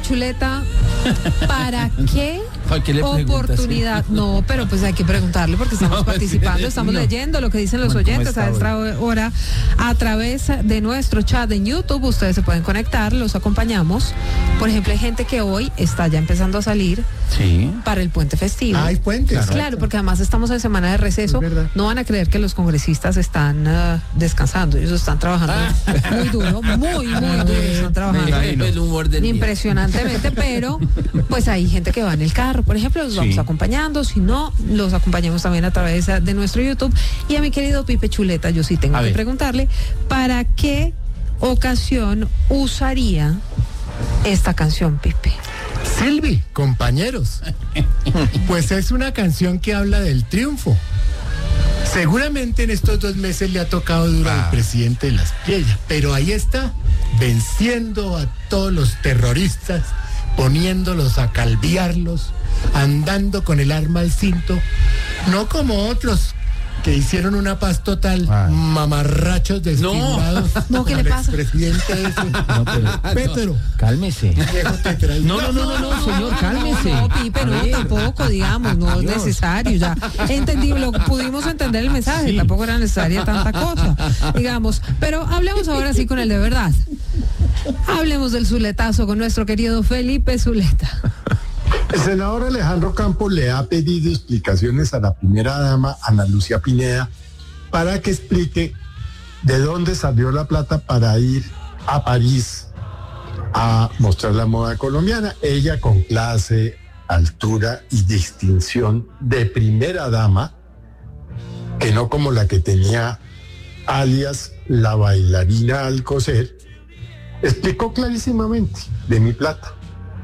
Chuleta, ¿para qué ¿Para qué le oportunidad? No, pero pues hay que preguntarle porque estamos participando, estamos leyendo lo que dicen los oyentes a esta hora a través de nuestro chat en YouTube. Ustedes se pueden conectar, los acompañamos. Por ejemplo, hay gente que hoy está ya empezando a salir para el puente festivo. Hay puentes. Claro, porque además estamos en semana de receso. No van a creer que los congresistas están descansando, ellos están trabajando muy duro, muy duro, están trabajando impresionantemente, pero pues hay gente que va en el carro, por ejemplo, los vamos acompañando, si no, los acompañamos también a través de nuestro YouTube. Y a mi querido Pipe Chuleta, yo sí tengo que preguntarle, ¿para qué ocasión usaría esta canción, Pipe? Silvi, compañeros, pues es una canción que habla del triunfo. Seguramente en estos 2 meses le ha tocado duro al presidente de las Piedras, pero ahí está, venciendo a todos los terroristas, poniéndolos a calviarlos, andando con el arma al cinto, no como otros que hicieron una paz total, mamarrachos desfigurados. No, ¿qué le pasa? Presidente Petro. Cálmese. No, señor, cálmese. No, Pipe, no, tampoco, digamos, no es necesario, ya entendí, pudimos entender el mensaje, tampoco era necesaria tanta cosa, digamos, pero hablemos ahora sí con el de verdad. Hablemos del Zuletazo con nuestro querido Felipe Zuleta. El senador Alejandro Campos le ha pedido explicaciones a la primera dama, Ana Lucía Pineda, para que explique de dónde salió la plata para ir a París a mostrar la moda colombiana. Ella con clase, altura y distinción de primera dama, que no como la que tenía alias la bailarina Alcocer, explicó clarísimamente de mi plata.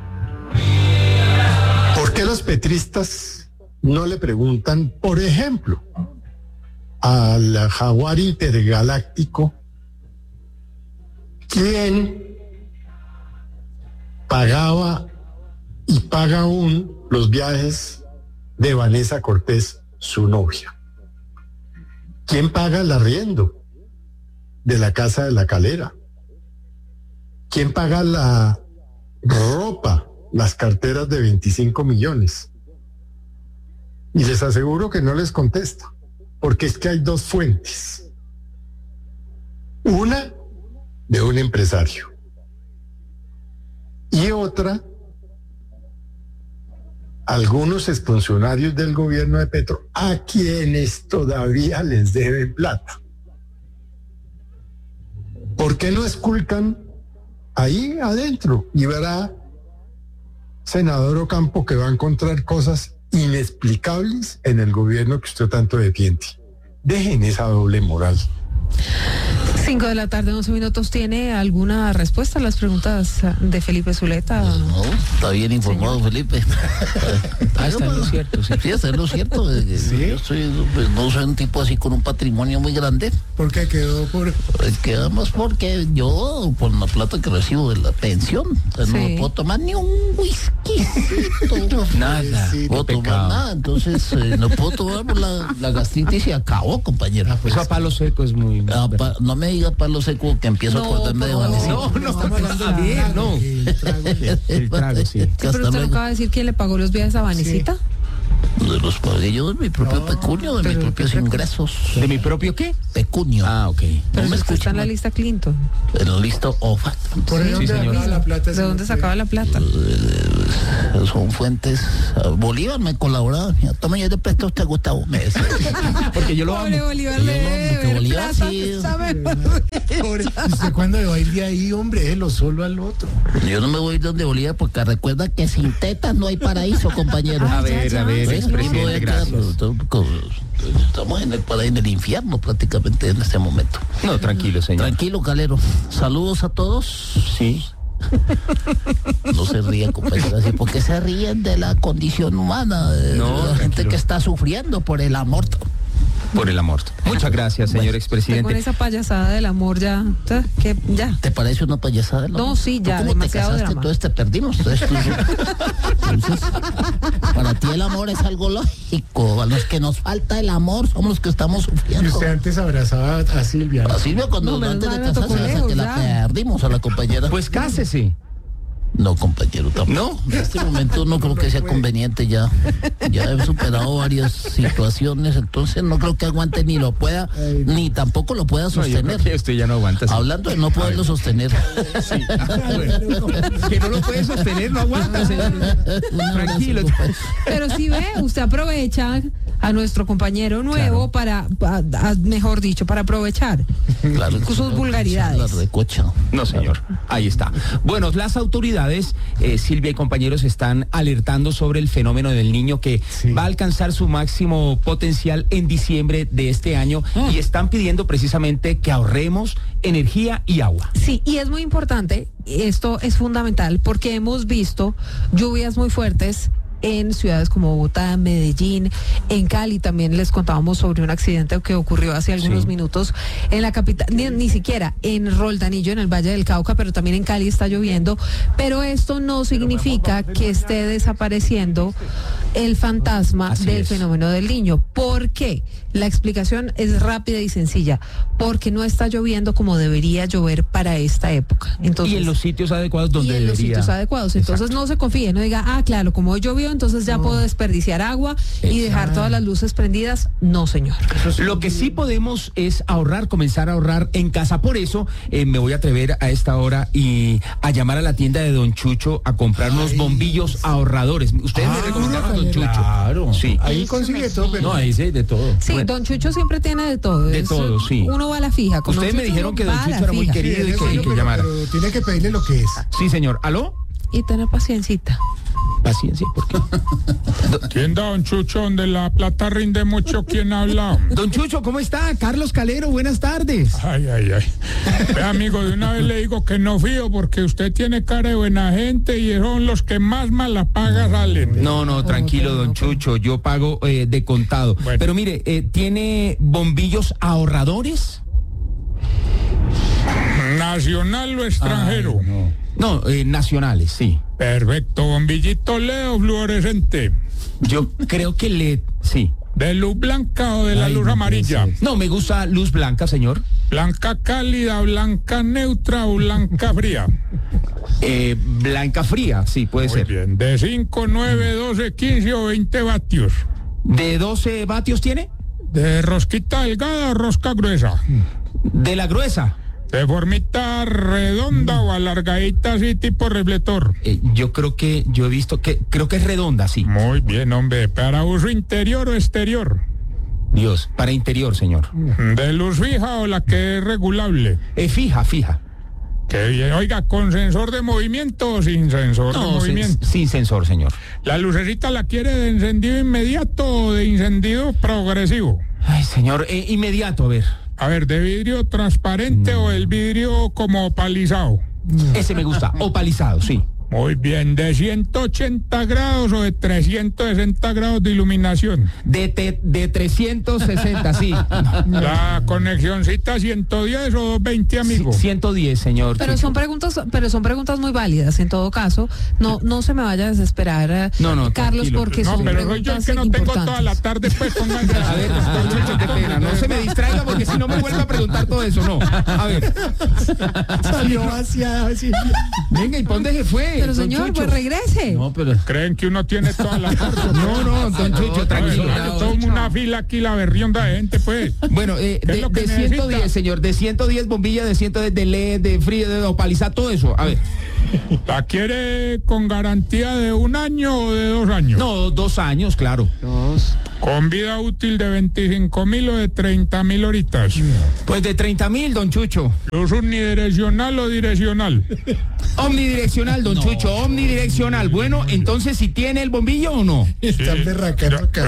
¿Por qué los petristas no le preguntan, por ejemplo, al jaguar intergaláctico, quién pagaba y paga aún los viajes de Vanessa Cortés, su novia? ¿Quién paga el arriendo de la Casa de la Calera? ¿Quién paga la ropa, las carteras de 25 millones? Y les aseguro que no les contesta, porque es que hay 2 fuentes. Una de un empresario y otra, algunos exfuncionarios del gobierno de Petro, a quienes todavía les deben plata. ¿Por qué no esculcan ahí adentro? Y verá, senador Ocampo, que va a encontrar cosas inexplicables en el gobierno que usted tanto defiende. Dejen esa doble moral. 5 de la tarde, 11 minutos. ¿Tiene alguna respuesta a las preguntas de Felipe Zuleta? No, está bien informado, señor Felipe. Está en lo cierto, sí. Sí, está en lo cierto. ¿Sí? Yo no soy un tipo así con un patrimonio muy grande. ¿Por qué quedó por...? Quedamos porque yo, por la plata que recibo de la pensión, no puedo tomar ni un whisky. Nada. No puedo tomar nada, entonces no puedo tomar por la gastritis y acabó, compañero. Eso a palo seco es muy... No me diga palo seco que empiezo a acordarme de Vanessa. No, estamos hablando de bien, no. El trago, sí. Pero usted no acaba de decir quién le pagó los viajes a Vanesita. De los pagué yo de mi propio pecunio, de mis propios ingresos. ¿De mi propio qué? Pecunio. Ah, ok. Pero me está escuchan en la lista Clinton. En la lista OFAC. ¿Por Sí, dónde señor. sacaba la plata? ¿De dónde sacaba la plata? Son fuentes. Bolívar me colaboraba. Mira, toma, yo te presto a usted, Gustavo. Me decía. Porque yo lo amo. Pobre Bolívar, Yo le no, debe porque ver Bolívar plata, sí. ¿sabe? Pobre, ¿y usted cuándo va a ir de ahí, hombre? Déjelo solo al otro. Yo no me voy donde Bolívar porque recuerda que sin tetas no hay paraíso, compañero. A ver, expresidente, gracias. Estamos en el infierno prácticamente en este momento. No, tranquilo, señor. Tranquilo, Calero. Saludos a todos. Sí. No se rían, compañeros, así, porque se ríen de la condición humana, de la gente que está sufriendo por el amor. Por el amor. Muchas gracias, señor Con expresidente. esa payasada del amor ya, que ya. ¿Te parece una payasada? No, sí, ya, ¿Tú cómo te demasiado casaste? drama. Entonces te perdimos. Entonces, para ti el amor es algo lógico. A los que nos falta el amor somos los que estamos Y sufriendo. usted antes abrazaba a Silvia, ¿no? A Silvia cuando No, antes de menos mal me casarse, tocó hasta que lejos, la ya. perdimos a la compañera. Pues cásese. No, compañero, tampoco. ¿No? En este momento no creo que sea conveniente ya. Ya he superado varias situaciones, entonces no creo que aguante ni lo pueda, ni tampoco lo pueda sostener. No, yo creo que usted ya no aguanta. Sí. Hablando de no poderlo sostener. Sí. Que no lo puede sostener, no aguanta, señor. Tranquilo. Pero si ve, usted aprovecha a nuestro compañero nuevo para mejor dicho, para aprovechar Claro, sus vulgaridades. La recocha. No, señor. Ahí está. Bueno, las autoridades, Silvia y compañeros, están alertando sobre el fenómeno del Niño que va a alcanzar su máximo potencial en diciembre de este año y están pidiendo precisamente que ahorremos energía y agua. Sí, y es muy importante, esto es fundamental porque hemos visto lluvias muy fuertes en ciudades como Bogotá, Medellín, en Cali también les contábamos sobre un accidente que ocurrió hace algunos minutos en la capital, ni siquiera en Roldanillo, en el Valle del Cauca, pero también en Cali está lloviendo, pero esto no significa que esté desapareciendo el fantasma del fenómeno del Niño. ¿Por qué? La explicación es rápida y sencilla, porque no está lloviendo como debería llover para esta época. Entonces, y en los sitios adecuados donde debería. Los sitios adecuados. Entonces Exacto. no se confíe, no diga, claro, como hoy llovió, entonces ya puedo desperdiciar agua y dejar todas las luces prendidas. No, señor. Lo que sí podemos es ahorrar, comenzar a ahorrar en casa. Por eso me voy a atrever a esta hora y a llamar a la tienda de Don Chucho a comprar unos bombillos ahorradores. Ustedes me recomendaron a Don Chucho. Claro. Sí. Ahí consigue todo. Pero... No, ahí sí, de todo. Sí, bueno, Don Chucho siempre tiene de todo. De todo, sí. Uno va a la fija. Ustedes me dijeron que Don Chucho era muy querido y que llamara. Pero tiene que pedirle lo que es. Sí, señor. ¿Aló? Y tener paciencita. Paciencia, ¿por qué? Tienda Don Chucho, donde la plata rinde mucho. ¿Quién habla? Don Chucho, ¿cómo está? Carlos Calero, buenas tardes. Ay. Ve, amigo, de una vez le digo que no fío porque usted tiene cara de buena gente y son los que más mala paga salen. No, tranquilo, Don Chucho, yo pago de contado. Bueno. Pero mire, ¿tiene bombillos ahorradores? ¿Nacional o extranjero? Ay, no, nacionales, sí. Perfecto, bombillito LED o fluorescente. Yo creo que LED, sí. ¿De luz blanca o de la luz amarilla? No, me gusta luz blanca, señor. ¿Blanca cálida, blanca neutra o blanca fría? Blanca fría, sí, puede Muy ser. bien, ¿de 5, 9, 12, 15 o 20 vatios? ¿De 12 vatios tiene? ¿De rosquita delgada o rosca gruesa? De la gruesa. ¿De formita redonda o alargadita así tipo reflector? Yo creo que, yo he visto que, creo que es redonda, sí. Muy bien, hombre. ¿Para uso interior o exterior? Dios, para interior, señor. ¿De luz fija o la que es regulable? Fija. Qué bien. Oiga, ¿con sensor de movimiento o sin sensor de movimiento? Sin sensor, señor. ¿La lucecita la quiere de encendido inmediato o de encendido progresivo? Ay, señor, inmediato, a ver. A ver, ¿de vidrio transparente o el vidrio como opalizado? Ese me gusta, opalizado, sí. Muy bien, ¿de 180 grados o de 360 grados de iluminación? De 360, sí. ¿La conexioncita 110 o 220, amigo? 110, señor. Pero son preguntas muy válidas. En todo caso, no se me vaya a desesperar, No, Carlos, tranquilo. porque No, son pero soy yo el preguntas que no tengo importantes. toda la tarde, pues pónganse. A ver, Don Chucho, qué pena. No se me distraiga porque si no me vuelve a preguntar todo eso, no. A ver. Salió hacia... Venga, ¿y para dónde se fue? Pero Don señor, Chucho? pues regrese. No, pero... Creen que uno tiene toda la tarde. No, Don Chucho, tranquilo. Tomo una fila aquí, la berrionda de gente, pues. Bueno, es lo que de necesita? 110, señor, de 110 bombillas, de 110 de LED, de frío, de opalizar, todo eso. A ver. ¿La quiere con garantía de 1 año o de 2 años? No, 2 años, claro. ¿Con vida útil de 25.000 o de 30.000 horitas? Pues de 30.000, Don Chucho. ¿Luz unidireccional o direccional? Omnidireccional, Don Chucho, omnidireccional. Bueno, entonces, ¿si tiene el bombillo o no? Están berracando acá.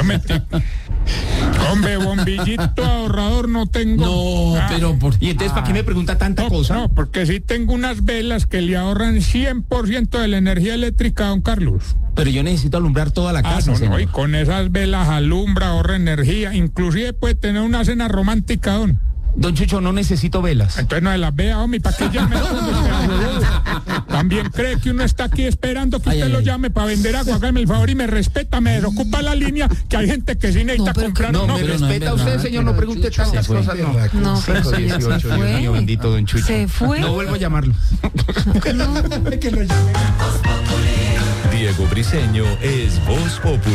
Hombre, bombillito ahorrador no tengo. No, pero... ¿Y entonces para qué me pregunta tanta cosa? No, porque sí tengo unas velas que le ahorran 100% de la energía eléctrica, don Carlos. Pero yo necesito alumbrar toda la casa, señor. Y con esas velas alumbra, ahorra energía. Inclusive puede tener una cena romántica, don. Don Chucho, no necesito velas. Entonces no se las vea, hombre, ¿para qué llame? También cree que uno está aquí esperando que usted lo llame para vender agua. Hágame el favor y me respeta, me desocupa la línea, que hay gente que sí necesita comprar. No, me respeta usted, señor, no pregunte tantas cosas. No, pero 18, se fue. Dios mío, bendito don Chucho. Se fue. No vuelvo a llamarlo. Que lo llame. Diego Briseño es Voz Populi.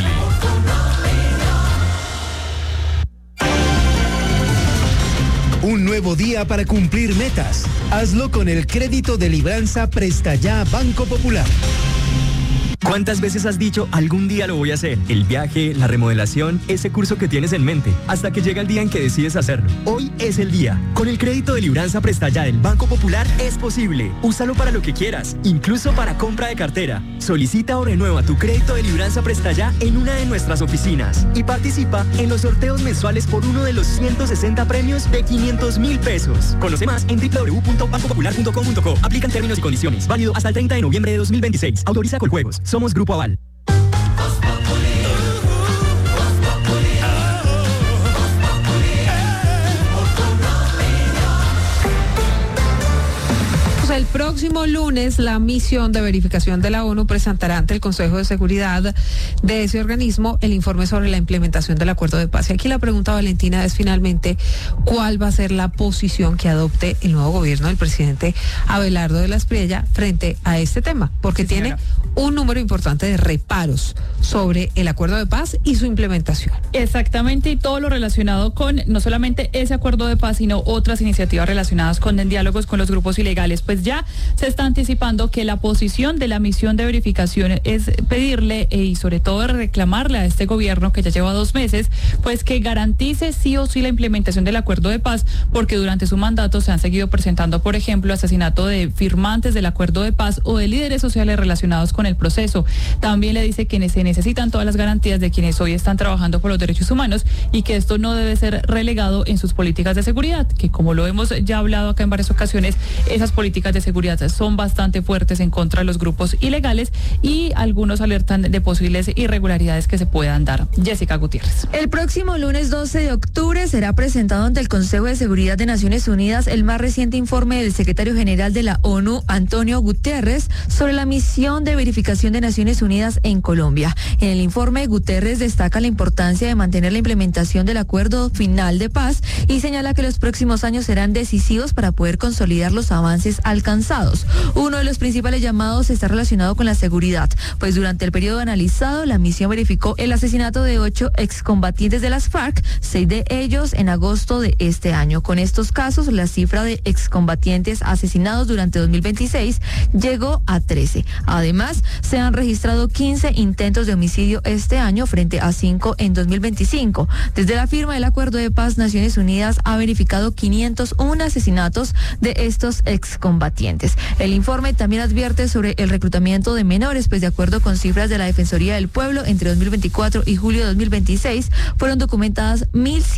Un nuevo día para cumplir metas. Hazlo con el crédito de Libranza Presta Ya Banco Popular. ¿Cuántas veces has dicho algún día lo voy a hacer? El viaje, la remodelación, ese curso que tienes en mente, hasta que llega el día en que decides hacerlo. Hoy es el día. Con el crédito de Libranza Presta Ya del Banco Popular es posible. Úsalo para lo que quieras, incluso para compra de cartera. Solicita o renueva tu crédito de Libranza Presta Ya en una de nuestras oficinas y participa en los sorteos mensuales por uno de los 160 premios de 500.000 pesos. Conoce más en www.bancopopular.com.co. Aplican términos y condiciones. Válido hasta el 30 de noviembre de 2026. Autoriza Coljuegos. Somos Grupo Aval. El próximo lunes, la misión de verificación de la ONU presentará ante el Consejo de Seguridad de ese organismo el informe sobre la implementación del acuerdo de paz. Y aquí la pregunta, Valentina, es finalmente cuál va a ser la posición que adopte el nuevo gobierno del presidente Abelardo de la Espriella frente a este tema, porque tiene un número importante de reparos sobre el acuerdo de paz y su implementación. Exactamente, y todo lo relacionado con no solamente ese acuerdo de paz, sino otras iniciativas relacionadas con diálogos con los grupos ilegales. Pues ya se está anticipando que la posición de la misión de verificación es pedirle y sobre todo reclamarle a este gobierno que ya lleva 2 meses, pues que garantice sí o sí la implementación del acuerdo de paz, porque durante su mandato se han seguido presentando, por ejemplo, asesinato de firmantes del acuerdo de paz o de líderes sociales relacionados con el proceso. También le dice que se necesitan todas las garantías de quienes hoy están trabajando por los derechos humanos y que esto no debe ser relegado en sus políticas de seguridad, que como lo hemos ya hablado acá en varias ocasiones, esas políticas de seguridad son bastante fuertes en contra de los grupos ilegales y algunos alertan de posibles irregularidades que se puedan dar. Jessica Gutiérrez. El próximo lunes 12 de octubre será presentado ante el Consejo de Seguridad de Naciones Unidas el más reciente informe del secretario general de la ONU, Antonio Guterres, sobre la misión de verificación de Naciones Unidas en Colombia. En el informe, Guterres destaca la importancia de mantener la implementación del acuerdo final de paz y señala que los próximos años serán decisivos para poder consolidar los avances alcanzados. Uno de los principales llamados está relacionado con la seguridad, pues durante el periodo analizado, la misión verificó el asesinato de 8 excombatientes de las FARC, 6 de ellos en agosto de este año. Con estos casos, la cifra de excombatientes asesinados durante 2026 llegó a 13. Además, se han registrado 15 intentos de homicidio este año frente a 5 en 2025. Desde la firma del acuerdo de paz, Naciones Unidas ha verificado 501 asesinatos de estos excombatientes. El informe también advierte sobre el reclutamiento de menores, pues de acuerdo con cifras de la Defensoría del Pueblo, entre 2024 y julio de 2026 fueron documentadas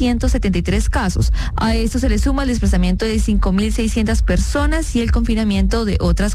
1.173 casos. A esto se le suma el desplazamiento de 5.600 personas y el confinamiento de otras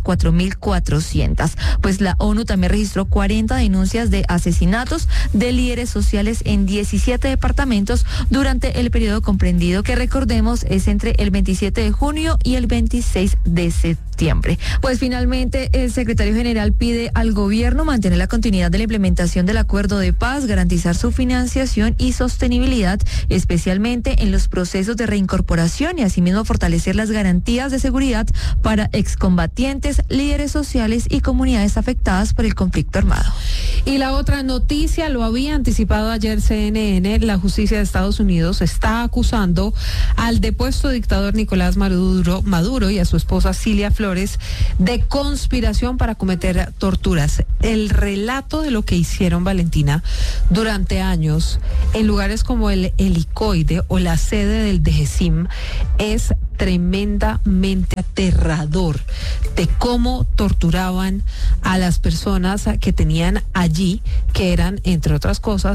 4.400. Pues la ONU también registró 40 denuncias de asesinatos de líderes sociales en 17 departamentos durante el periodo comprendido, que recordemos es entre el 27 de junio y el 26 de septiembre. Pues finalmente el secretario general pide al gobierno mantener la continuidad de la implementación del acuerdo de paz, garantizar su financiación y sostenibilidad, especialmente en los procesos de reincorporación, y asimismo fortalecer las garantías de seguridad para excombatientes, líderes sociales y comunidades afectadas por el conflicto armado. Y la otra noticia, lo había anticipado ayer CNN, la justicia de Estados Unidos está acusando al depuesto dictador Nicolás Maduro y a su esposa Cilia Flores de conspiración para cometer torturas. El relato de lo que hicieron, Valentina, durante años en lugares como el Helicoide o la sede del DGCIM es tremendamente aterrador, de cómo torturaban a las personas que tenían allí, que eran, entre otras cosas,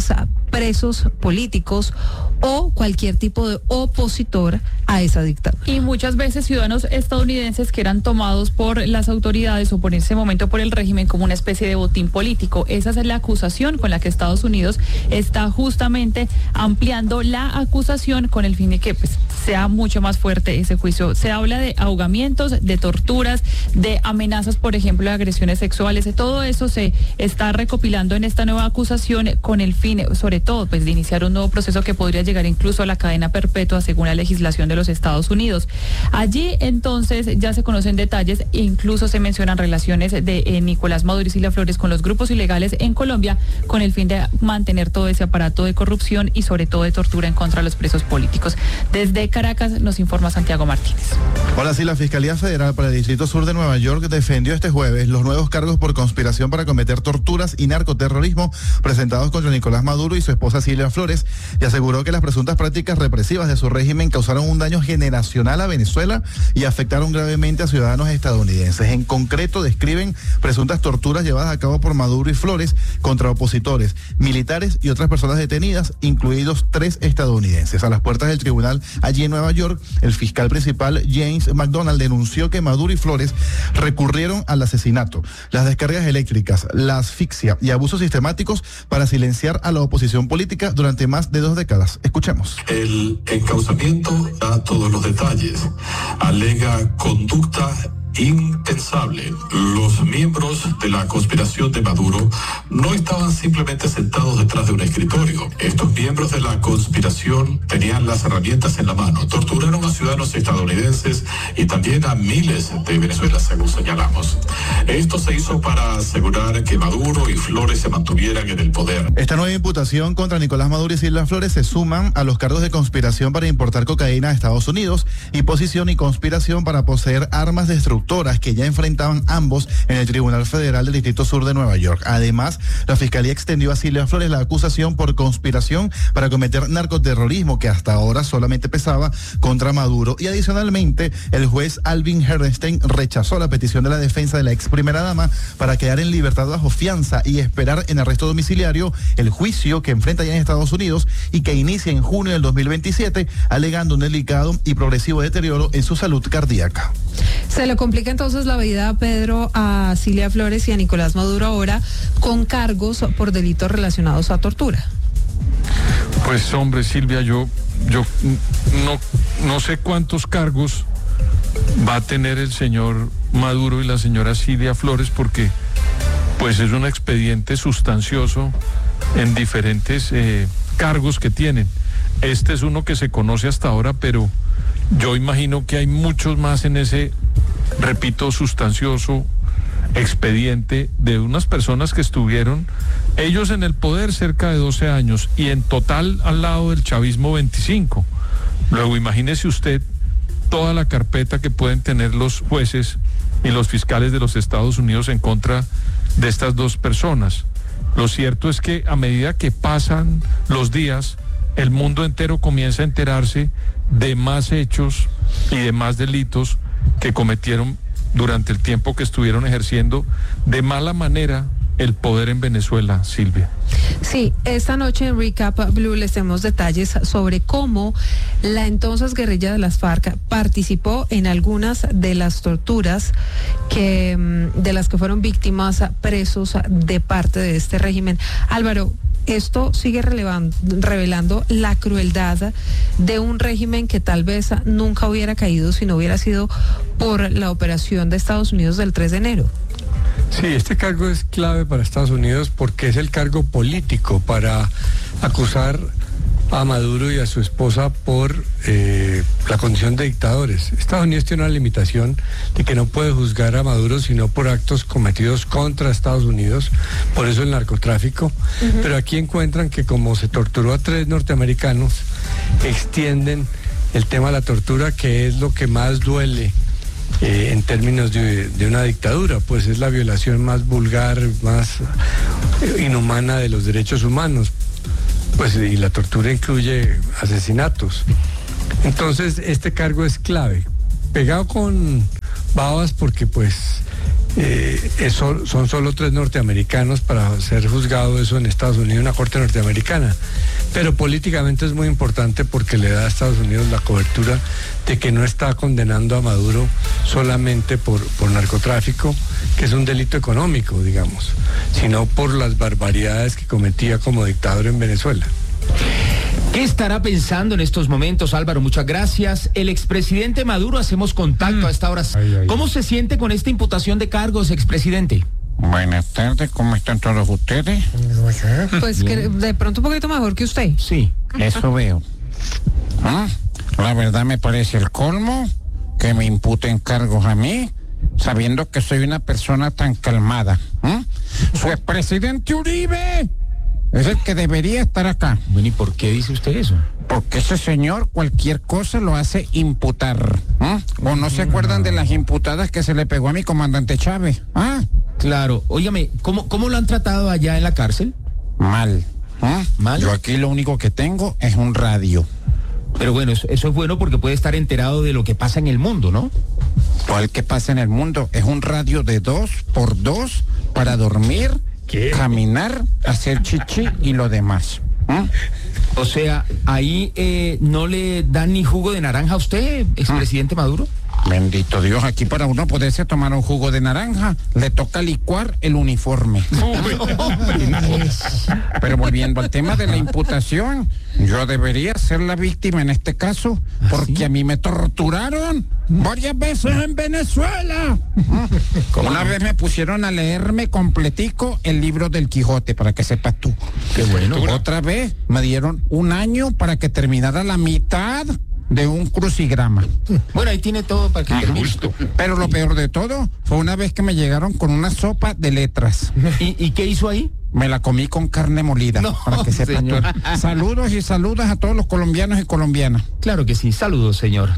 presos políticos o cualquier tipo de opositor a esa dictadura. Y muchas veces ciudadanos estadounidenses que eran tomados por las autoridades o por ese momento por el régimen como una especie de botín político. Esa es la acusación con la que Estados Unidos está justamente ampliando la acusación con el fin de que pues sea mucho más fuerte ese juicio. Se habla de ahogamientos, de torturas, de amenazas, por ejemplo, de agresiones sexuales. Todo eso se está recopilando en esta nueva acusación con el fin, sobre todo, pues de iniciar un nuevo proceso que podría llegar incluso a la cadena perpetua según la legislación de los Estados Unidos. Allí entonces ya se conocen detalles e incluso se mencionan relaciones de Nicolás Maduro y Cilia Flores con los grupos ilegales en Colombia con el fin de mantener todo ese aparato de corrupción y sobre todo de tortura en contra de los presos políticos. Desde Caracas nos informa Santiago Martínez. Ahora sí, la Fiscalía Federal para el Distrito Sur de Nueva York defendió este jueves los nuevos cargos por conspiración para cometer torturas y narcoterrorismo presentados contra Nicolás Maduro y su esposa Cilia Flores y aseguró que las presuntas prácticas represivas de su régimen causaron un daño generacional a Venezuela y afectaron gravemente a ciudadanos estadounidenses. En concreto, describen presuntas torturas llevadas a cabo por Maduro y Flores contra opositores, militares y otras personas detenidas, incluidos 3 estadounidenses. A las puertas del tribunal allí en Nueva York, el fiscal principal James McDonald denunció que Maduro y Flores recurrieron al asesinato, las descargas eléctricas, la asfixia y abusos sistemáticos para silenciar a la oposición política durante más de 2 décadas. Escuchemos. El encauzamiento da todos los detalles. Alega conducta impensable. Los miembros de la conspiración de Maduro no estaban simplemente sentados detrás de un escritorio. Estos miembros de la conspiración tenían las herramientas en la mano. Torturaron a ciudadanos estadounidenses y también a miles de Venezuela, según señalamos. Esto se hizo para asegurar que Maduro y Flores se mantuvieran en el poder. Esta nueva imputación contra Nicolás Maduro y Cilia Flores se suman a los cargos de conspiración para importar cocaína a Estados Unidos, imposición y conspiración para poseer armas destructoras que ya enfrentaban ambos en el Tribunal Federal del Distrito Sur de Nueva York. Además, la Fiscalía extendió a Cilia Flores la acusación por conspiración para cometer narcoterrorismo, que hasta ahora solamente pesaba contra Maduro. Y adicionalmente, el juez Alvin Herrenstein rechazó la petición de la defensa de la ex primera dama para quedar en libertad bajo fianza y esperar en arresto domiciliario el juicio que enfrenta ya en Estados Unidos y que inicia en junio del 2027, alegando un delicado y progresivo deterioro en su salud cardíaca. Se le complica entonces la vida, Pedro, a Cilia Flores y a Nicolás Maduro ahora con cargos por delitos relacionados a tortura. Pues hombre, Silvia, yo no sé cuántos cargos va a tener el señor Maduro y la señora Cilia Flores, porque pues es un expediente sustancioso en diferentes cargos que tienen. Este es uno que se conoce hasta ahora, pero yo imagino que hay muchos más en ese, repito, sustancioso expediente de unas personas que estuvieron ellos en el poder cerca de 12 años y en total al lado del chavismo 25. Luego imagínese usted toda la carpeta que pueden tener los jueces y los fiscales de los Estados Unidos en contra de estas 2 personas. Lo cierto es que a medida que pasan los días, el mundo entero comienza a enterarse de más hechos y de más delitos que cometieron durante el tiempo que estuvieron ejerciendo de mala manera el poder en Venezuela, Silvia. Sí, esta noche en Recap Blue les tenemos detalles sobre cómo la entonces guerrilla de las FARC participó en algunas de las torturas de las que fueron víctimas presos de parte de este régimen. Álvaro, esto sigue revelando la crueldad de un régimen que tal vez nunca hubiera caído si no hubiera sido por la operación de Estados Unidos del 3 de enero. Sí, este cargo es clave para Estados Unidos porque es el cargo político para acusar a Maduro y a su esposa por la condición de dictadores. Estados Unidos tiene una limitación de que no puede juzgar a Maduro sino por actos cometidos contra Estados Unidos, por eso el narcotráfico. Pero aquí encuentran que como se torturó a 3 norteamericanos, extienden el tema de la tortura, que es lo que más duele en términos de una dictadura, pues es la violación más vulgar, más inhumana de los derechos humanos. Pues y la tortura incluye asesinatos. Entonces este cargo es clave, pegado con babas porque pues son solo 3 norteamericanos para ser juzgado eso en Estados Unidos, una corte norteamericana. Pero políticamente es muy importante porque le da a Estados Unidos la cobertura de que no está condenando a Maduro solamente por narcotráfico, que es un delito económico, digamos, sino por las barbaridades que cometía como dictador en Venezuela. ¿Qué estará pensando en estos momentos, Álvaro? Muchas gracias. El expresidente Maduro, hacemos contacto a esta hora. ¿Cómo se siente con esta imputación de cargos, expresidente? Buenas tardes, ¿cómo están todos ustedes? Pues que de pronto un poquito mejor que usted. Sí. Eso veo. La verdad me parece el colmo que me imputen cargos a mí, sabiendo que soy una persona tan calmada. Su expresidente Uribe es el que debería estar acá. Bueno, ¿y por qué dice usted eso? Porque ese señor cualquier cosa lo hace imputar. ¿O no se acuerdan de las imputadas que se le pegó a mi comandante Chávez? Claro. Óigame, ¿cómo lo han tratado allá en la cárcel? Mal. ¿Mal? Yo aquí lo único que tengo es un radio. Pero bueno, eso es bueno porque puede estar enterado de lo que pasa en el mundo, ¿no? ¿Cuál que pasa en el mundo? Es un radio de 2x2 para dormir, caminar, hacer chichi y lo demás. O sea, ahí no le dan ni jugo de naranja a usted, expresidente Maduro. Bendito Dios, aquí para uno poderse tomar un jugo de naranja, le toca licuar el uniforme. Pero volviendo al tema de la imputación, yo debería ser la víctima en este caso, porque a mí me torturaron varias veces en Venezuela. Una vez me pusieron a leerme completico el libro del Quijote, para que sepas tú. Qué bueno. Otra vez me dieron 1 año para que terminara la mitad de un crucigrama. Bueno, ahí tiene todo para que termine. Pero lo peor de todo fue una vez que me llegaron con una sopa de letras. ¿Y qué hizo ahí? Me la comí con carne molida, para que sepa tú. Saludos y saludas a todos los colombianos y colombianas. Claro que sí, saludos, señor.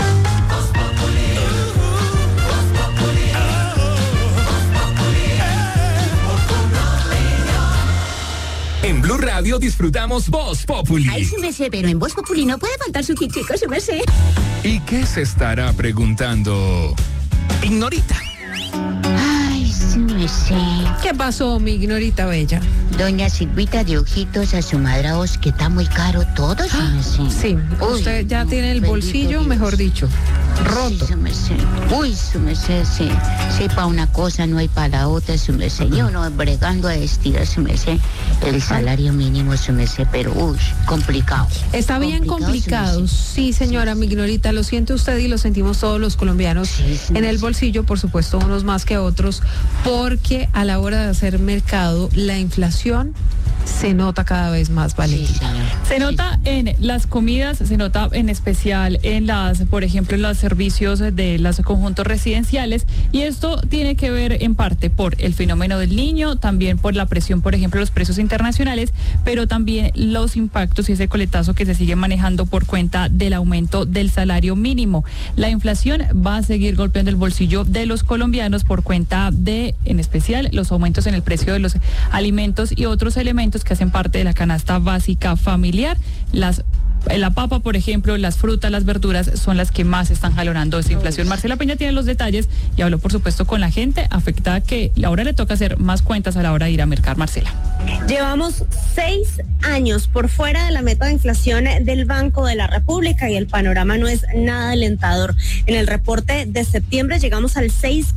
En Blue Radio disfrutamos Voz Populi. Ay, sí me sé, pero en Voz Populi no puede faltar su chico, sí me sé. ¿Y qué se estará preguntando Ignorita? Ay, sí me sé. ¿Qué pasó, mi Ignorita bella? Doña Silvita de Ojitos a su madraos, que está muy caro todo, sí me sé. Sí, usted ya tiene el bolsillo, Dios, mejor dicho, roto. Sí, me sé. Uy, sí me sé, sí. Sí, para una cosa no hay para la otra, sí me sé. Yo no bregando a estirar, sí me sé. El salario mínimo, sí me sé, pero uy, complicado. Está bien complicado, sí, señora, mi Ignorita, lo siente usted y lo sentimos todos los colombianos. Sí, en el bolsillo, por supuesto, unos más que otros, porque a la hora de hacer mercado, la inflación se nota cada vez más, Valentina. Sí, se nota en las comidas, se nota en especial en por ejemplo, en los servicios de los conjuntos residenciales, y esto tiene que ver en parte por el fenómeno del niño, también por la presión, por ejemplo, los precios internacionales, pero también los impactos y ese coletazo que se sigue manejando por cuenta del aumento del salario mínimo. La inflación va a seguir golpeando el bolsillo de los colombianos por cuenta de, en especial, los aumentos en el precio de los alimentos y otros elementos que hacen parte de la canasta básica familiar. La papa, por ejemplo, las frutas, las verduras son las que más están jalonando esta inflación. Marcela Peña tiene los detalles y habló, por supuesto, con la gente afectada que ahora le toca hacer más cuentas a la hora de ir a mercar. Marcela. Llevamos 6 años por fuera de la meta de inflación del Banco de la República y el panorama no es nada alentador. En el reporte de septiembre llegamos al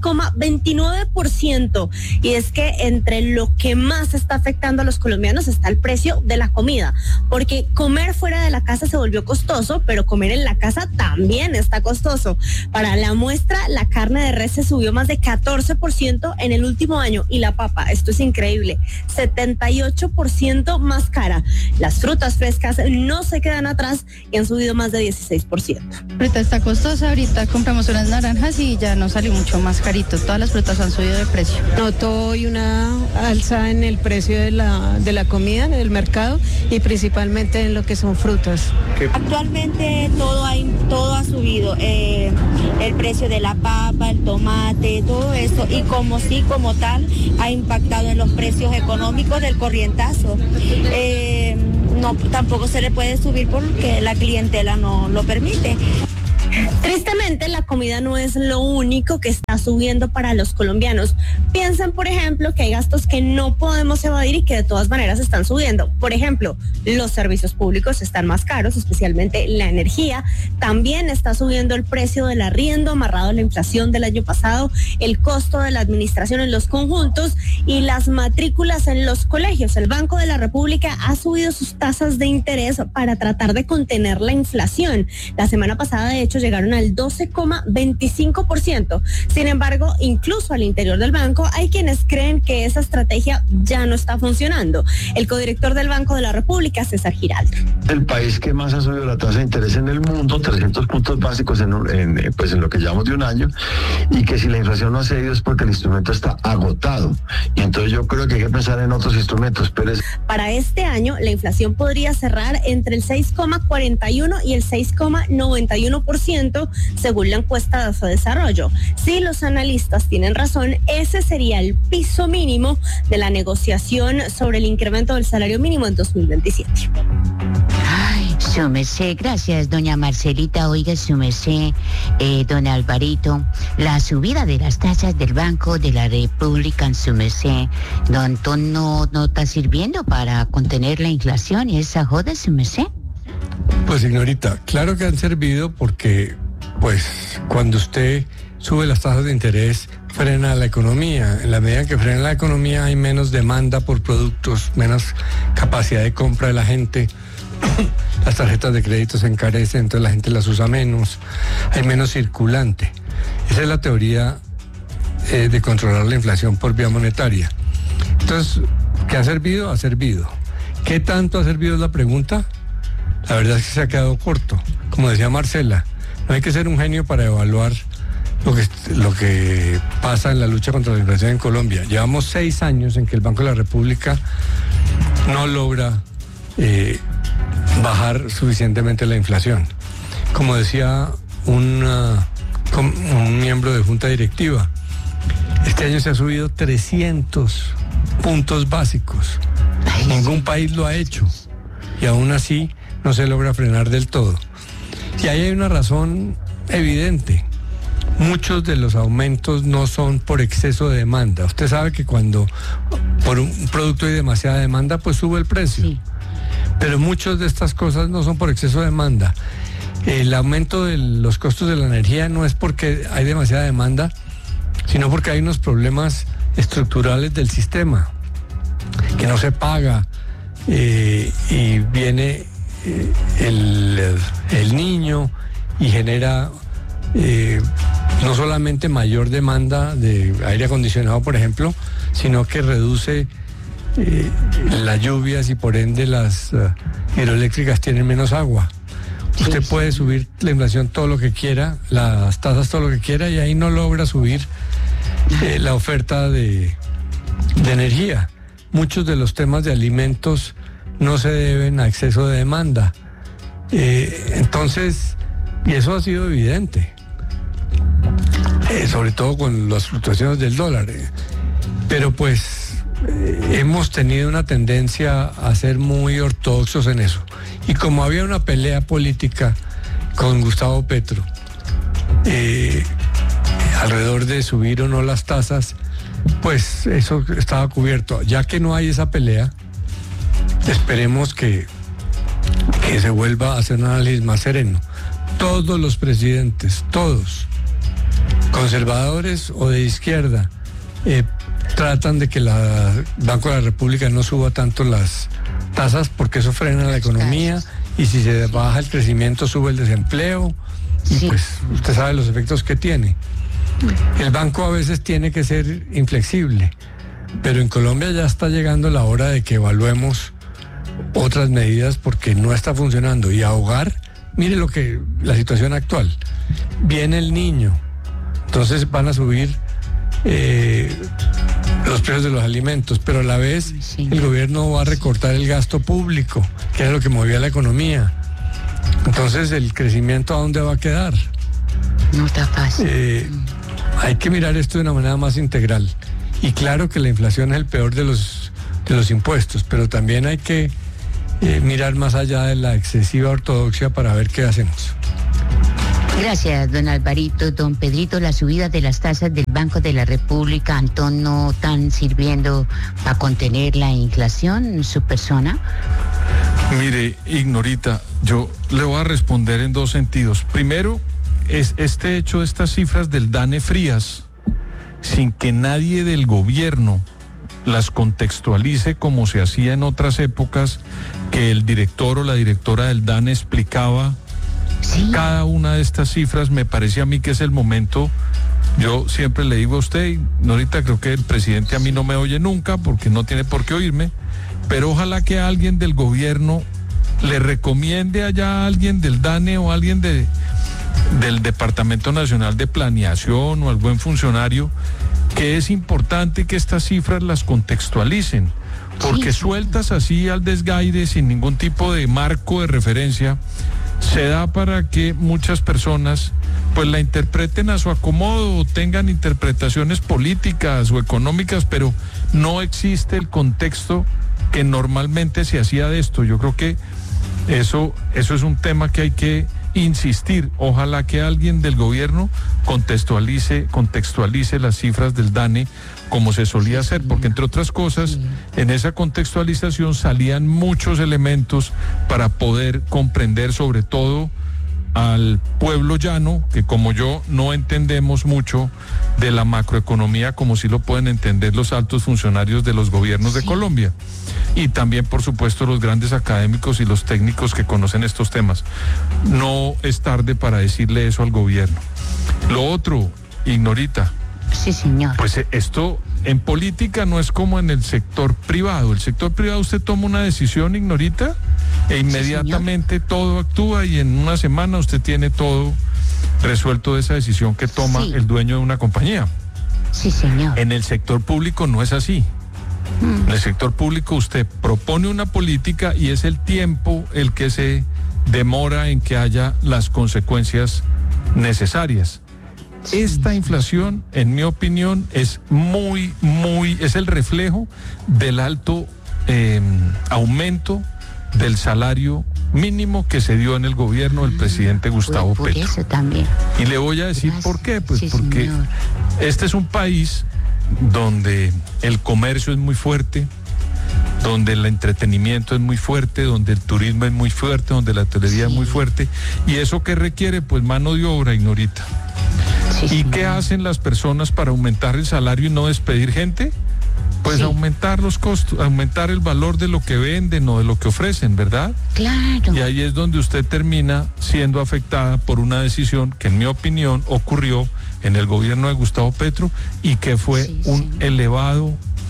6,29%, y es que entre lo que más está afectando a los colombianos está el precio de la comida, porque comer fuera de la casa se volvió costoso, pero comer en la casa también está costoso. Para la muestra, la carne de res se subió más de 14% en el último año, y la papa, esto es increíble, 78% más cara. Las frutas frescas no se quedan atrás y han subido más de 16%. Ahorita está costosa, ahorita compramos unas naranjas y ya nos salió mucho más carito. Todas las frutas han subido de precio. Noto hoy una alza en el precio de la comida en el mercado y principalmente en lo que son frutas. Actualmente todo ha subido, el precio de la papa, el tomate, todo eso, y como tal ha impactado en los precios económicos del corrientazo. No, tampoco se le puede subir porque la clientela no lo permite. Tristemente, la comida no es lo único que está subiendo para los colombianos. Piensen, por ejemplo, que hay gastos que no podemos evadir y que de todas maneras están subiendo. Por ejemplo, los servicios públicos están más caros, especialmente la energía. También está subiendo el precio del arriendo amarrado a la inflación del año pasado, el costo de la administración en los conjuntos y las matrículas en los colegios. El Banco de la República ha subido sus tasas de interés para tratar de contener la inflación. La semana pasada, de hecho, llegaron al 12,25%. Sin embargo, incluso al interior del banco hay quienes creen que esa estrategia ya no está funcionando. El codirector del Banco de la República, César Giraldo. El país que más ha subido la tasa de interés en el mundo, 300 puntos básicos en lo que llevamos de un año, y que si la inflación no ha cedido es porque el instrumento está agotado. Y entonces yo creo que hay que pensar en otros instrumentos. Para este año, la inflación podría cerrar entre el 6,41 y el 6,91%, según la encuesta de Desarrollo. Si los analistas tienen razón, ese sería el piso mínimo de la negociación sobre el incremento del salario mínimo en 2027. Ay, su merced, gracias, doña Marcelita. Oiga, su merced, don Alvarito, la subida de las tasas del Banco de la República, en su merced, no está sirviendo para contener la inflación y esa joda, su merced. Pues, señorita, claro que han servido porque, pues, cuando usted sube las tasas de interés, frena la economía. En la medida en que frena la economía hay menos demanda por productos, menos capacidad de compra de la gente. Las tarjetas de crédito se encarecen, entonces la gente las usa menos, hay menos circulante. Esa es la teoría de controlar la inflación por vía monetaria. Entonces, ¿qué ha servido? Ha servido. ¿Qué tanto ha servido es la pregunta? La verdad es que se ha quedado corto. Como decía Marcela, no hay que ser un genio para evaluar lo que pasa en la lucha contra la inflación en Colombia. Llevamos 6 años en que el Banco de la República no logra bajar suficientemente la inflación. Como decía un miembro de junta directiva, este año se ha subido 300 puntos básicos. Ningún país lo ha hecho y aún así no se logra frenar del todo. Y ahí hay una razón evidente. Muchos de los aumentos no son por exceso de demanda. Usted sabe que cuando por un producto hay demasiada demanda, pues sube el precio. Sí. Pero muchas de estas cosas no son por exceso de demanda. El aumento de los costos de la energía no es porque hay demasiada demanda, sino porque hay unos problemas estructurales del sistema, que no se paga, y viene el niño y genera no solamente mayor demanda de aire acondicionado, por ejemplo, sino que reduce las lluvias y por ende las hidroeléctricas tienen menos agua. Usted puede subir la inflación todo lo que quiera, las tasas todo lo que quiera, y ahí no logra subir la oferta de energía. Muchos de los temas de alimentos no se deben a exceso de demanda. Entonces, y eso ha sido evidente, sobre todo con las fluctuaciones del dólar. Pero pues hemos tenido una tendencia a ser muy ortodoxos en eso. Y como había una pelea política con Gustavo Petro alrededor de subir o no las tasas, pues eso estaba cubierto. Ya que no hay esa pelea, esperemos que se vuelva a hacer un análisis más sereno. Todos los presidentes, todos, conservadores o de izquierda, tratan de que el Banco de la República no suba tanto las tasas porque eso frena la economía, y si se baja el crecimiento sube el desempleo, y pues usted sabe los efectos que tiene. El banco a veces tiene que ser inflexible, pero en Colombia ya está llegando la hora de que evaluemos otras medidas porque no está funcionando. Y ahogar, mire la situación actual. Viene el niño, entonces van a subir los precios de los alimentos, pero a la vez el gobierno va a recortar el gasto público, que era lo que movía la economía. Entonces, ¿el crecimiento a dónde va a quedar? No está fácil. Hay que mirar esto de una manera más integral. Y claro que la inflación es el peor de los impuestos, pero también hay que mirar más allá de la excesiva ortodoxia para ver qué hacemos. Gracias, don Alvarito. Don Pedrito, la subida de las tasas del Banco de la República, Antón, ¿no están sirviendo para contener la inflación, su persona? Mire, Ignorita, yo le voy a responder en dos sentidos. Primero, es este hecho de estas cifras del DANE frías, sin que nadie del gobierno las contextualice como se hacía en otras épocas, que el director o la directora del DANE explicaba cada una de estas cifras. Me parece a mí que es el momento. Yo siempre le digo a usted, ahorita creo que el presidente a mí no me oye nunca porque no tiene por qué oírme, pero ojalá que alguien del gobierno le recomiende allá a alguien del DANE o a alguien del Departamento Nacional de Planeación o al buen funcionario, que es importante que estas cifras las contextualicen, porque sueltas así al desgaire sin ningún tipo de marco de referencia, se da para que muchas personas pues la interpreten a su acomodo o tengan interpretaciones políticas o económicas, pero no existe el contexto que normalmente se hacía de esto. Yo creo que eso es un tema que hay que insistir. Ojalá que alguien del gobierno contextualice las cifras del DANE como se solía hacer, porque entre otras cosas, en esa contextualización salían muchos elementos para poder comprender, sobre todo al pueblo llano, que como yo no entendemos mucho de la macroeconomía como sí lo pueden entender los altos funcionarios de los gobiernos de Colombia, y también por supuesto los grandes académicos y los técnicos que conocen estos temas. No es tarde para decirle eso al gobierno. Lo otro, Ignorita. Sí, señor. Pues esto en política no es como en el sector privado. El sector privado, usted toma una decisión, Ignorita, e inmediatamente todo actúa y en una semana usted tiene todo resuelto de esa decisión que toma el dueño de una compañía. Sí, señor. En el sector público no es así. En el sector público usted propone una política y es el tiempo el que se demora en que haya las consecuencias necesarias. Esta inflación, en mi opinión, es es el reflejo del alto aumento del salario mínimo que se dio en el gobierno del presidente Gustavo Petro. Eso también. Y le voy a decir por qué, pues porque este es un país donde el comercio es muy fuerte, donde el entretenimiento es muy fuerte, donde el turismo es muy fuerte, donde la hotelería es muy fuerte, y eso que requiere, pues mano de obra, Ignorita. ¿Y qué hacen las personas para aumentar el salario y no despedir gente? Pues aumentar los costos, aumentar el valor de lo que venden o de lo que ofrecen, ¿verdad? Claro. Y ahí es donde usted termina siendo afectada por una decisión que en mi opinión ocurrió en el gobierno de Gustavo Petro y que fue un elevado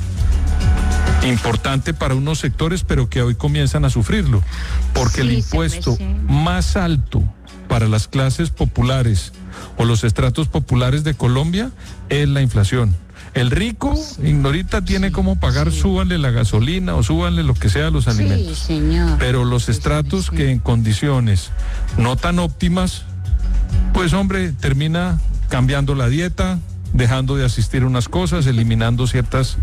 importante para unos sectores, pero que hoy comienzan a sufrirlo, porque el impuesto más alto para las clases populares o los estratos populares de Colombia es la inflación. El rico, Ignorita, tiene cómo pagar, súbanle la gasolina o súbanle lo que sea a los alimentos. Sí, señor. Pero los estratos que en condiciones no tan óptimas, pues hombre, termina cambiando la dieta, dejando de asistir a unas cosas, eliminando ciertas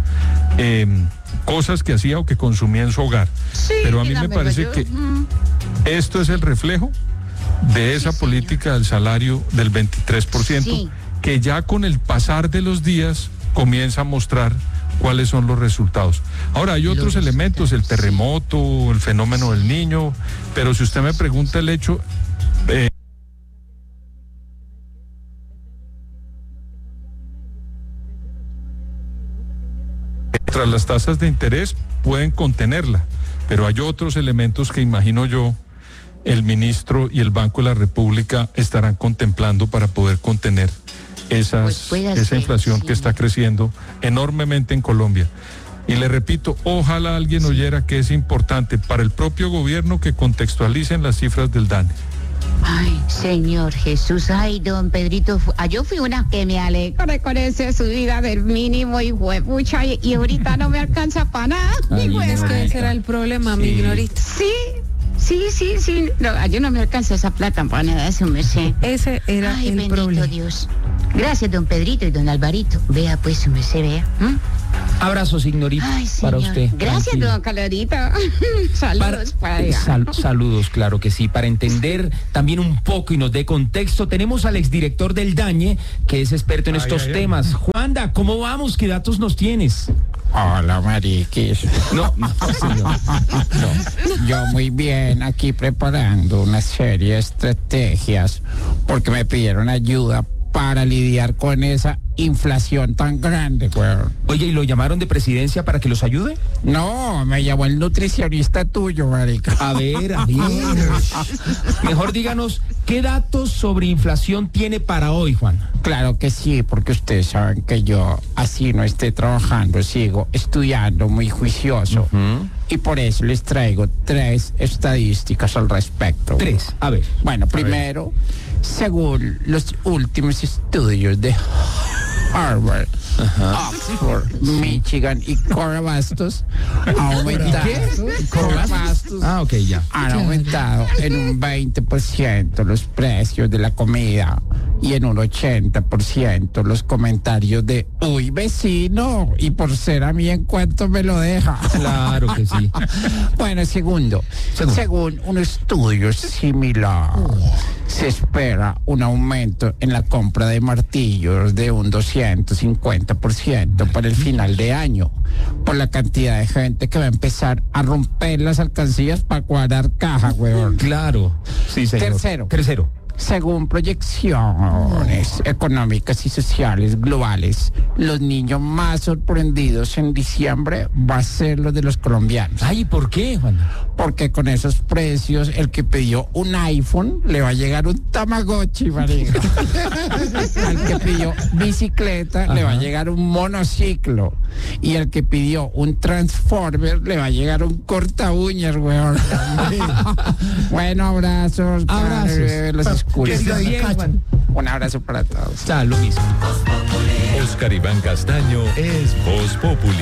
cosas que hacía o que consumía en su hogar. Pero a mí me parece que esto es el reflejo de esa política del salario del 23%, que ya con el pasar de los días comienza a mostrar cuáles son los resultados. Ahora, hay otros elementos, el terremoto, el fenómeno del Niño, pero si usted me pregunta el hecho... tras las tasas de interés pueden contenerla, pero hay otros elementos que imagino yo el ministro y el Banco de la República estarán contemplando para poder contener esa inflación que está creciendo enormemente en Colombia. Y le repito, ojalá alguien oyera que es importante para el propio gobierno que contextualicen las cifras del DANE. Ay, Señor Jesús, ay, don Pedrito, yo fui una que me alegré con esa subida del mínimo y huepucha, y ahorita no me alcanza para nada. Es que ese era el problema, mi Ignorita. Sí. No, yo no me alcanza esa plata para nada, eso me sé. Ese era el problema. Dios. Gracias, don Pedrito y don Alvarito. Vea, pues, me sé, vea. Abrazo, signorita, para usted. Gracias, don Calorita. Saludos para allá. Saludos, claro que sí. Para entender también un poco y nos dé contexto, tenemos al exdirector del DANE, que es experto en estos temas. Juanda, ¿cómo vamos? ¿Qué datos nos tienes? Hola, mariquis. No, señor. No. Yo muy bien, aquí preparando una serie de estrategias, porque me pidieron ayuda para lidiar con esa inflación tan grande, weón. Oye, ¿y lo llamaron de presidencia para que los ayude? No, me llamó el nutricionista tuyo, marica. A ver. Mejor díganos, ¿qué datos sobre inflación tiene para hoy, Juan? Claro que sí, porque ustedes saben que yo, así no esté trabajando, sigo estudiando muy juicioso. Y por eso les traigo 3 estadísticas al respecto. 3, a ver. Bueno, primero, según los últimos estudios de Harvard, Oxford, Michigan y Cora Bastos han aumentado en un 20% los precios de la comida y en un 80% los comentarios de uy, vecino, y por ser a mí en cuánto me lo deja. Claro que sí. Bueno, segundo, según un estudio similar, se espera un aumento en la compra de martillos de un 250% para el final de año, por la cantidad de gente que va a empezar a romper las alcancías para cuadrar caja, huevón. Claro, sí, señor. Tercero. Según proyecciones económicas y sociales globales, los niños más sorprendidos en diciembre va a ser los de los colombianos. Ay, ¿por qué, Juan? Porque con esos precios, el que pidió un iPhone le va a llegar un Tamagotchi, marica. Al que pidió bicicleta le va a llegar un monociclo. Y el que pidió un Transformer le va a llegar un corta uñas, weón. Bueno, abrazos. Los un abrazo para todos. Ya, lo mismo. Oscar Iván Castaño es Voz Populi.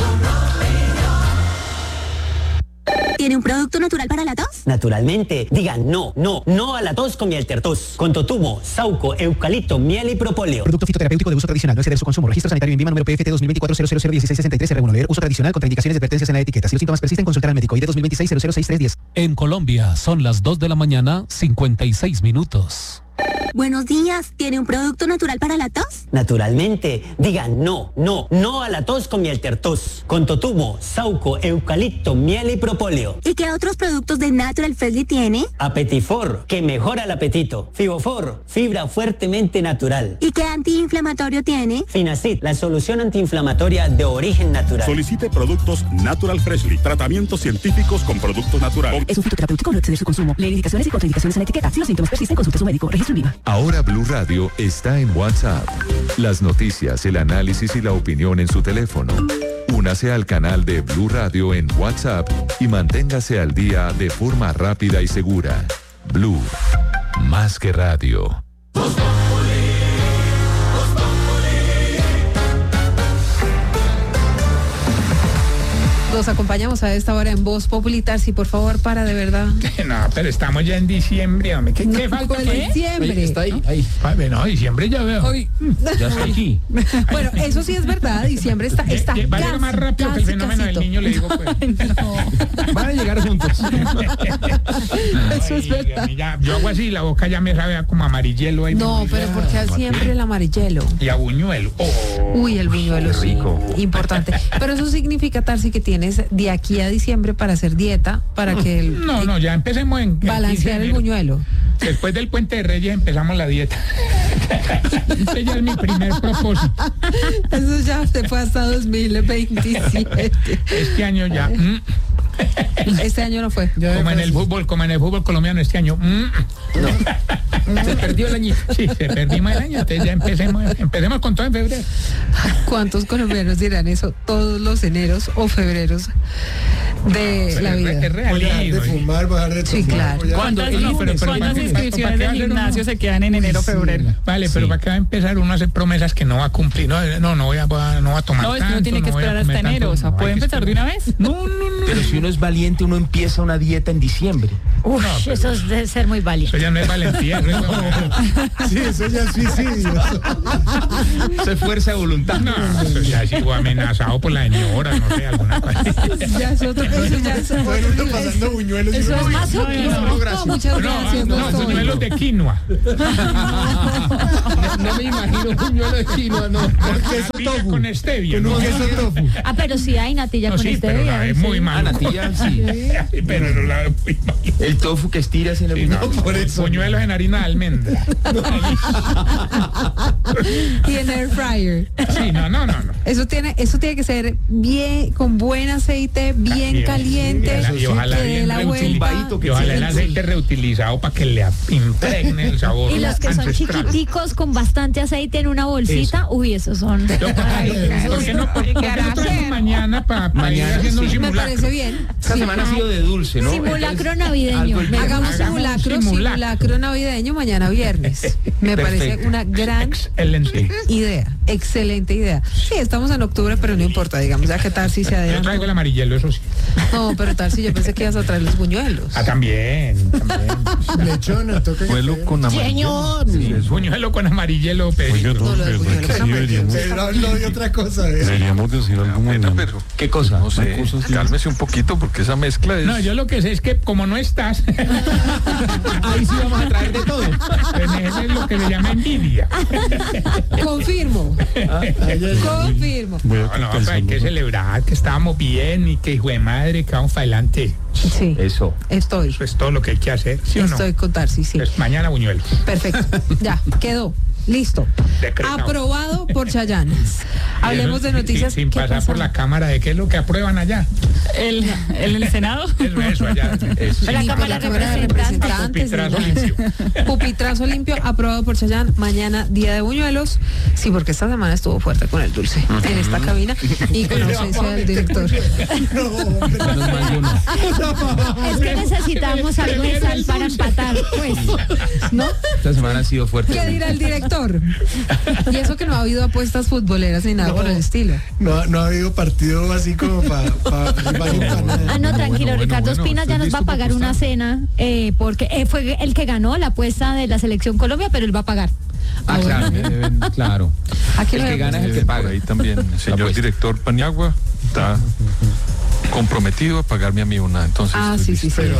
¿Tiene un producto natural para la tos? Naturalmente. Digan no a la tos con miel tertos. Con totumo, sauco, eucalipto, miel y propóleo. Producto fitoterapéutico de uso tradicional, no exceder su consumo. Registro sanitario en INVIMA número PFT 2024-001663 R1. Leer uso tradicional con indicaciones y advertencias en la etiqueta. Si los síntomas persisten, consultar al médico. ID 2026-006310. En Colombia son las 2 de la mañana, 56 minutos. Buenos días, ¿tiene un producto natural para la tos? Naturalmente. Digan no a la tos con miel tertos. Con totumo, sauco, eucalipto, miel y propóleo. ¿Y qué otros productos de Natural Freshly tiene? Apetifor, que mejora el apetito. Fibofor, fibra fuertemente natural. ¿Y qué antiinflamatorio tiene? Finacid, la solución antiinflamatoria de origen natural. Solicite productos Natural Freshly, tratamientos científicos con productos naturales. Es un fitoterapéutico, no exceder su consumo. Leer indicaciones y contraindicaciones en la etiqueta. Si los síntomas persisten, consulte a su médico. Registro en INVIMA. Ahora Blue Radio está en WhatsApp. Las noticias, el análisis y la opinión en su teléfono. Únase al canal de Blue Radio en WhatsApp y manténgase al día de forma rápida y segura. Blue, más que radio. Nos acompañamos a esta hora en Voz Populi. Tarsi, por favor, para de verdad. No, pero estamos ya en diciembre, hombre. ¿Qué falta? Diciembre. Está ahí. No, diciembre ya veo. Ya está aquí. Bueno, eso sí es verdad. Diciembre está va a llegar más rápido que el fenómeno del niño, le digo, pues. Van a llegar juntos. Eso es verdad. Yo hago así, la boca ya me sabe como amarillelo. Ahí no, pero porque siempre el amarillelo. Y a buñuelo. Uy, el buñuelo es importante. Pero eso significa, Tarsi, que tienes de aquí a diciembre para hacer dieta, para que No, ya empecemos en balancear el buñuelo. Después del Puente de Reyes empezamos la dieta. Ese ya es mi primer propósito. Eso ya se fue hasta 2027. Este año ya. Este año no fue. Como en el fútbol colombiano este año. Se perdió el añito. Sí, se perdimos el año. Entonces ya empecemos con todo en febrero. ¿Cuántos colombianos dirán eso todos los eneros o febreros de la vida? Es real. De fumar, bajar de tomar. Sí, claro. ¿Cuántas inscripciones del gimnasio se quedan en enero, febrero? Vale, pero para qué va a empezar uno a hacer promesas que no va a cumplir. No voy a tomar No, es que uno tiene que esperar hasta enero. O sea, ¿puede empezar de una vez? No. Pero si uno es valiente, uno empieza una dieta en diciembre. Uf, no, eso debe ser muy válido. Eso ya no es valentía. Sí, eso ya es suicidio. Eso es fuerza de voluntad. No, eso ya sigo amenazado por la señora, no sé, alguna cosa. Ya es otro, eso ya es otro. Pasando buñuelos. Eso es más no, muchas gracias. No, buñuelos de quinoa. No me imagino buñuelos de quinoa, no. Porque eso tofu. Con stevia, ¿no? Queso tofu. Ah, pero sí hay natilla No, con sí, pero stevia. la es muy mala. Natilla, sí. Pero no la El tofu que estiras en el buñuelo. por eso. Buñuelos en harina de almendra. Y en air fryer. Sí, no. Eso tiene que ser bien, con buen aceite, bien caliente. Y ojalá que dé la vuelta. y ojalá el aceite reutilizado para que le impregne el sabor. Y los que son ancestral. chiquiticos con bastante aceite en una bolsita, uy, esos son. ¿Por qué no traemos mañana para ir haciendo un Me simulacro? parece bien. Esta semana ha sido de dulce, ¿no? Simulacro navideño. Hagamos simulacro navideño mañana viernes. Me parece una gran idea. Excelente idea. Sí, estamos en octubre, pero no importa, digamos, ya que Tarsi se Yo adelanta. traigo el amarillelo, eso sí. No, pero Tarsi, yo pensé que ibas a traer los buñuelos. Ah, también. Lechona, toca. Buñuelo con amarillelo. Sí, es buñuelo con amarillelo, pero. No, lo del buñuelo con amarillelo. Pero hablo de otra cosa. Deberíamos decir algo mañana. Pero, ¿qué cosa? no sé, cálmese un poquito porque esa mezcla es... No, yo lo que sé es que como no estás, ahí sí vamos a traer de todo. Eso es lo que se llama envidia. Confirmo. Confirmo. No, pero hay que celebrar que estábamos bien y que hijo de madre, que vamos para adelante. Sí. Eso. Estoy. Eso es todo lo que hay que hacer, ¿sí o no? Estoy con Tarsi, sí. Pues mañana buñuelos. Perfecto. Ya, quedó. Listo. Decretado. Aprobado por Chayanne. Hablemos de noticias. Sin ¿Qué pasar pasa? por la Cámara, ¿de qué es lo que aprueban allá? ¿El Senado? Eso allá. La Limpio, Cámara la Cámara de Representantes. Pupitrazo limpio. Pupitrazo limpio, aprobado por Chayanne. Mañana, día de buñuelos. Sí, porque esta semana estuvo fuerte con el dulce en esta cabina y con ausencia del director. Es que necesitamos algo de sal para empatar, pues. ¿No? Esta semana ha sido fuerte. ¿Qué dirá el director? Y eso que no ha habido apuestas futboleras ni nada por el estilo. No ha habido partido así como para Ah, no, tranquilo, Ricardo Ospina ya nos va a pagar una cena porque fue el que ganó la apuesta de la Selección Colombia, pero él va a pagar. Ah, claro, claro. Aquí El que gana es el que paga. Por ahí también, el señor director Paniagua está comprometido a pagarme a mí una, entonces. Ah, sí,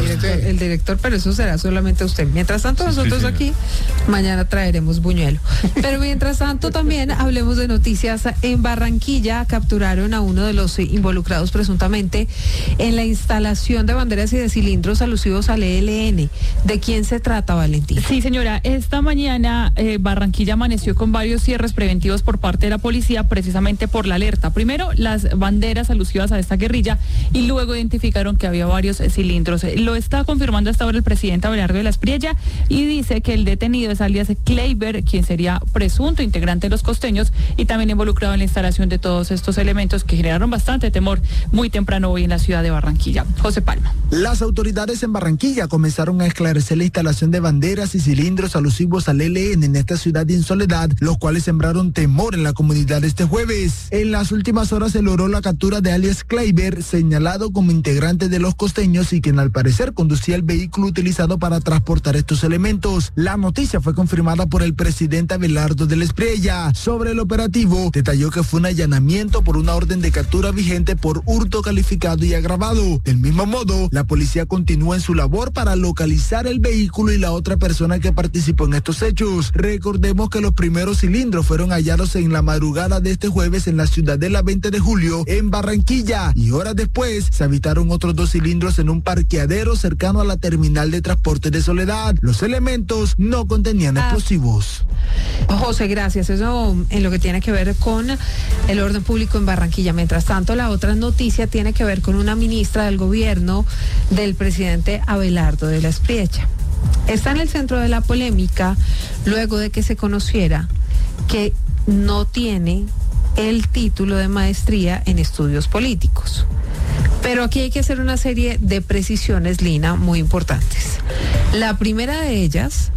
el director, pero eso será solamente usted. Mientras tanto, nosotros aquí mañana traeremos buñuelo. Pero mientras tanto también hablemos de noticias. En Barranquilla capturaron a uno de los involucrados presuntamente en la instalación de banderas y de cilindros alusivos al ELN. ¿De quién se trata, Valentina? Sí, señora, esta mañana Barranquilla amaneció con varios cierres preventivos por parte de la policía precisamente por la alerta. Primero, las banderas alusivas a esta guerrilla y luego identificaron que había varios cilindros. Lo está confirmando hasta ahora el presidente Abelardo de la Espriella y dice que el detenido es alias Kleiber, quien sería presunto integrante de los costeños y también involucrado en la instalación de todos estos elementos que generaron bastante temor muy temprano hoy en la ciudad de Barranquilla. José Palma. Las autoridades en Barranquilla comenzaron a esclarecer la instalación de banderas y cilindros alusivos al ELN en esta ciudad en soledad, los cuales sembraron temor en la comunidad este jueves. En las últimas horas se logró la captura de alias Kleiber, señalado como integrante de los costeños y quien al parecer conducía el vehículo utilizado para transportar estos elementos. La noticia fue confirmada por el presidente Abelardo de la Espriella. Sobre el operativo, detalló que fue un allanamiento por una orden de captura vigente por hurto calificado y agravado. Del mismo modo, la policía continúa en su labor para localizar el vehículo y la otra persona que participó en estos hechos. Recordemos que los primeros cilindros fueron hallados en la madrugada de este jueves en la ciudadela 20 de julio en Barranquilla y horas después se avistaron otros 2 cilindros en un parqueadero cercano a la terminal de transporte de Soledad. Los elementos no contenían explosivos. José, gracias. Eso en lo que tiene que ver con el orden público en Barranquilla. Mientras tanto, la otra noticia tiene que ver con una ministra del gobierno del presidente Abelardo de la Espriella. Está en el centro de la polémica luego de que se conociera que no tiene el título de maestría en estudios políticos. Pero aquí hay que hacer una serie de precisiones, Lina, muy importantes. La primera de ellas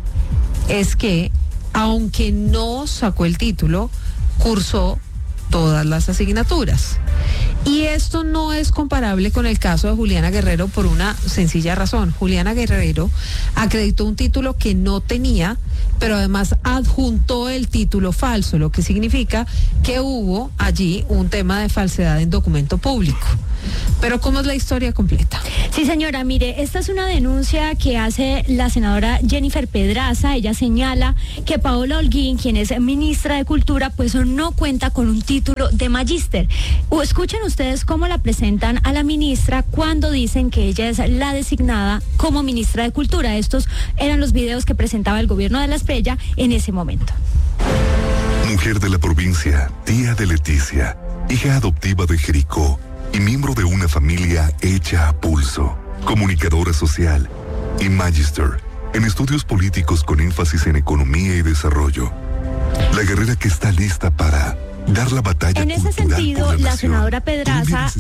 es que, aunque no sacó el título, cursó todas las asignaturas. Y esto no es comparable con el caso de Juliana Guerrero por una sencilla razón. Juliana Guerrero acreditó un título que no tenía, pero además adjuntó el título falso, lo que significa que hubo allí un tema de falsedad en documento público. Pero ¿cómo es la historia completa? Sí, señora, mire, esta es una denuncia que hace la senadora Jennifer Pedraza. Ella señala que Paola Holguín, quien es ministra de Cultura, pues no cuenta con un título de magíster. Escuchen ustedes cómo la presentan a la ministra cuando dicen que ella es la designada como ministra de Cultura. Estos eran los videos que presentaba el gobierno de La Espriella en ese momento. Mujer de la provincia, tía de Leticia, hija adoptiva de Jericó y miembro de una familia hecha a pulso, comunicadora social y magister en estudios políticos con énfasis en economía y desarrollo. La guerrera que está lista para dar la batalla. En ese sentido, la senadora Pedraza